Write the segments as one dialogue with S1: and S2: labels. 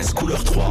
S1: RTS couleur 3.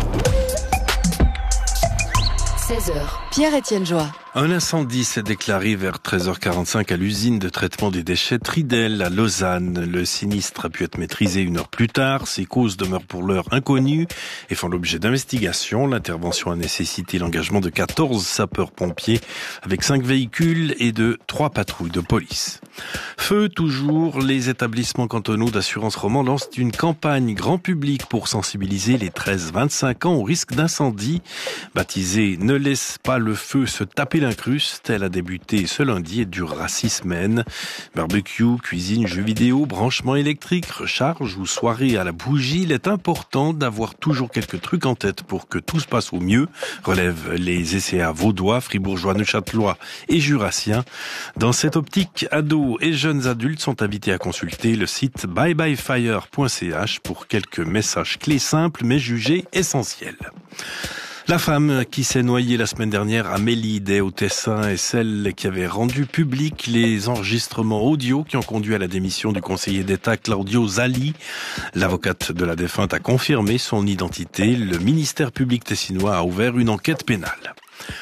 S2: 16h. Pierre-Étienne Joie.
S3: Un incendie s'est déclaré vers 13h45 à l'usine de traitement des déchets Tridel à Lausanne. Le sinistre a pu être maîtrisé 1 heure plus tard. Ses causes demeurent pour l'heure inconnues et font l'objet d'investigations. L'intervention a nécessité l'engagement de 14 sapeurs-pompiers avec 5 véhicules et de 3 patrouilles de police. Feu toujours, les établissements cantonaux d'assurance romande lancent une campagne grand public pour sensibiliser les 13-25 ans au risque d'incendie. Baptisée « Ne laisse pas le feu se taper l'incruste », elle a débuté ce lundi et durera 6 semaines. Barbecue, cuisine, jeux vidéo, branchement électrique, recharge ou soirée à la bougie, il est important d'avoir toujours quelques trucs en tête pour que tout se passe au mieux, relèvent les ECA vaudois, fribourgeois, neuchâtelois et jurassiens. Dans cette optique, ados et jeunes adultes sont invités à consulter le site byebyefire.ch pour quelques messages clés simples mais jugés essentiels. La femme qui s'est noyée la semaine dernière à Mélide au Tessin est celle qui avait rendu public les enregistrements audio qui ont conduit à la démission du conseiller d'État Claudio Zali. L'avocate de la défunte a confirmé son identité. Le ministère public tessinois a ouvert une enquête pénale.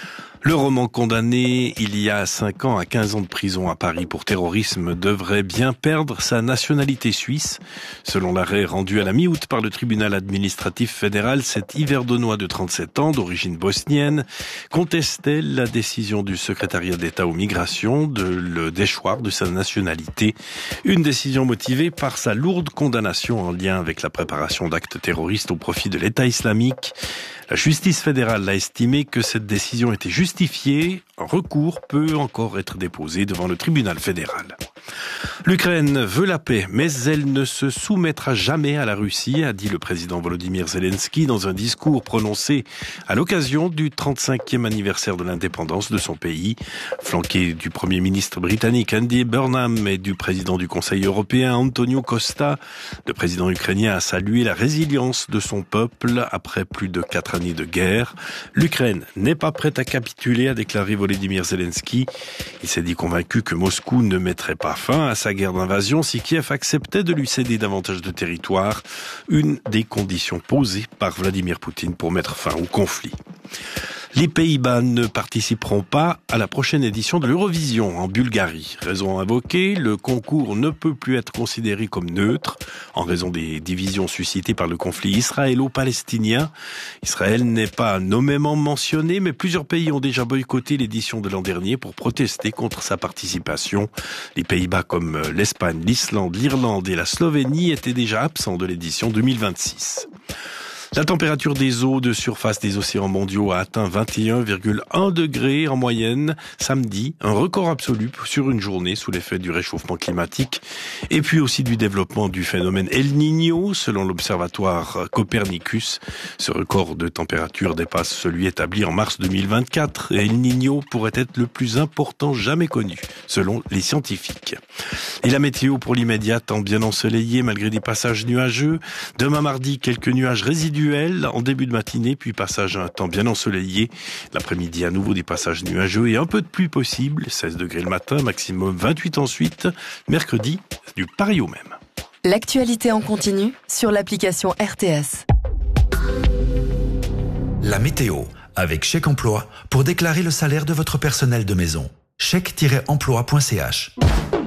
S3: Le roman condamné il y a 5 ans à 15 ans de prison à Paris pour terrorisme devrait bien perdre sa nationalité suisse. Selon l'arrêt rendu à la mi-août par le tribunal administratif fédéral, cet Yverdonnois de 37 ans d'origine bosnienne contestait la décision du secrétariat d'État aux migrations de le déchoir de sa nationalité. Une décision motivée par sa lourde condamnation en lien avec la préparation d'actes terroristes au profit de l'État islamique. La justice fédérale a estimé que cette décision était justifiée. Un recours peut encore être déposé devant le tribunal fédéral. L'Ukraine veut la paix, mais elle ne se soumettra jamais à la Russie, a dit le président Volodymyr Zelensky dans un discours prononcé à l'occasion du 35e anniversaire de l'indépendance de son pays. Flanqué du Premier ministre britannique Andy Burnham et du président du Conseil européen Antonio Costa, le président ukrainien a salué la résilience de son peuple après plus de 4 années de guerre. L'Ukraine n'est pas prête à capituler, a déclaré Volodymyr Zelensky. Il s'est dit convaincu que Moscou ne mettrait pas fin à sa guerre d'invasion si Kiev acceptait de lui céder davantage de territoire, une des conditions posées par Vladimir Poutine pour mettre fin au conflit. Les Pays-Bas ne participeront pas à la prochaine édition de l'Eurovision en Bulgarie. Raison invoquée, le concours ne peut plus être considéré comme neutre en raison des divisions suscitées par le conflit israélo-palestinien. Israël n'est pas nommément mentionné, mais plusieurs pays ont déjà boycotté l'édition de l'an dernier pour protester contre sa participation. Les Pays-Bas comme l'Espagne, l'Islande, l'Irlande et la Slovénie étaient déjà absents de l'édition 2026. La température des eaux de surface des océans mondiaux a atteint 21,1 degrés en moyenne samedi, un record absolu sur une journée sous l'effet du réchauffement climatique et puis aussi du développement du phénomène El Niño selon l'observatoire Copernicus. Ce record de température dépasse celui établi en mars 2024 et El Niño pourrait être le plus important jamais connu selon les scientifiques. Et la météo pour l'immédiat, temps bien ensoleillé malgré des passages nuageux. Demain mardi, quelques nuages résiduels en début de matinée, puis passage à un temps bien ensoleillé. L'après-midi, à nouveau des passages nuageux et un peu de pluie possible. 16 degrés le matin, maximum 28 ensuite. Mercredi, du pareil au même.
S2: L'actualité en continu sur l'application RTS.
S1: La météo avec Chèque Emploi pour déclarer le salaire de votre personnel de maison. Chèque-emploi.ch